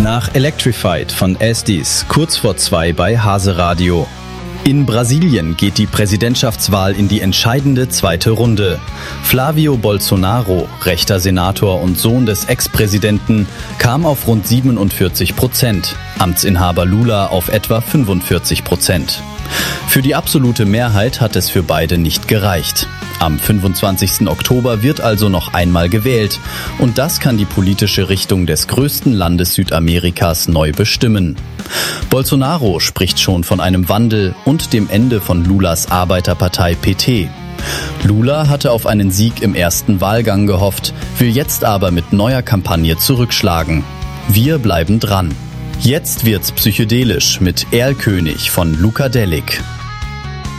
Nach Electrified von Estes, kurz vor 2 bei Hase Radio. In Brasilien geht die Präsidentschaftswahl in die entscheidende zweite Runde. Flávio Bolsonaro, rechter Senator und Sohn des Ex-Präsidenten, kam auf rund 47%, Amtsinhaber Lula auf etwa 45%. Für die absolute Mehrheit hat es für beide nicht gereicht. Am 25. Oktober wird also noch einmal gewählt und das kann die politische Richtung des größten Landes Südamerikas neu bestimmen. Bolsonaro spricht schon von einem Wandel und dem Ende von Lulas Arbeiterpartei PT. Lula hatte auf einen Sieg im ersten Wahlgang gehofft, will jetzt aber mit neuer Kampagne zurückschlagen. Wir bleiben dran. Jetzt wird's psychedelisch mit Erlkönig von Luca Delic.